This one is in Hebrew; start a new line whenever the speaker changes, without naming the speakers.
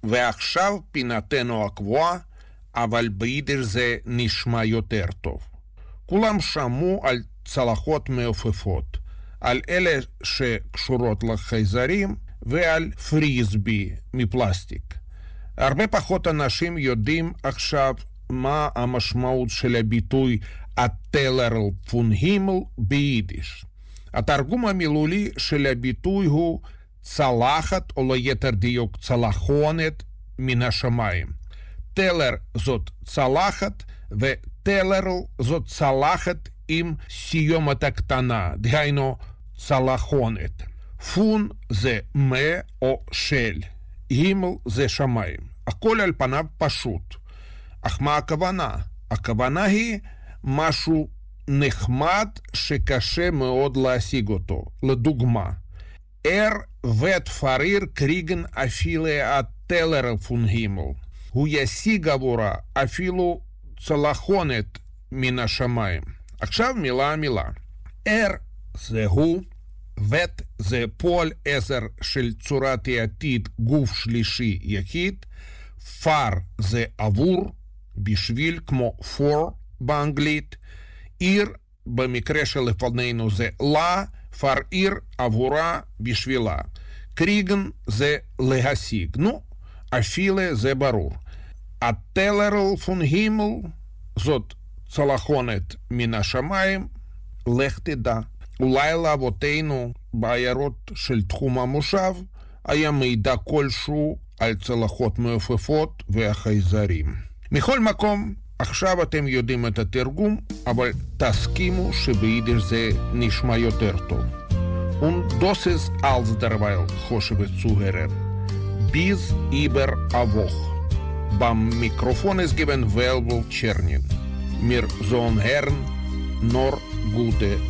ועכשיו פינתנו הקבועה, אבל ביידיש זה נשמע יותר טוב. כולם שמעו על צלחות מעופפות, על אלה שקשורות לחייזרים ועל פריסבי מפלסטיק. הרבה פחות אנשים יודעים עכשיו מה המשמעות של הביטוי הטלר פון הימל ביידיש. התרגום המילולי של הביטוי הוא צלחת, או ליתר דיוק צלחונת מן השמיים. טלר זאת צלחת, וטלר זאת צלחת עם סיומת הקטנה, דהיינו צלחונת. פון זה מה או של, הימל זה שמיים. הכל על פניו פשוט. אך מה הכוונה? הכוונה היא משהו נחמד שקשה מאוד להשיג אותו. לדוגמה, vet farir kriegen אפילו הטלר פון הימל. הוא ישיג עבורה אפילו צלחונת מן השמיים. עכשיו מילה. זה הוא, vet זה פועל עזר של צורת העתיד גוף שלישי יחיד, far זה עבור, בשביל, כמו for באנגלית, עיר במקרה שלפנינו זה לה, פר עיר עבורה בשבילה. קריגן זה להשיג. אפילו זה ברור. הטלר פון הימל זאת צלחונת מן השמיים, לך תדע. אולי לאבותינו בעיירות של תחום המושב היה מידע כלשהו על צלחות מעופפות והחייזרים. מכל מקום, עכשיו אתם יודעים את התרגום, אבל תסכימו שביידיש זה נשמע יותר טוב. Und das ist alles derweil, חושבת Zuhörer. Bis über a Woche. Beim Mikrofon ist gewesen Velvel Czernin. Mir sollen Herren nur gute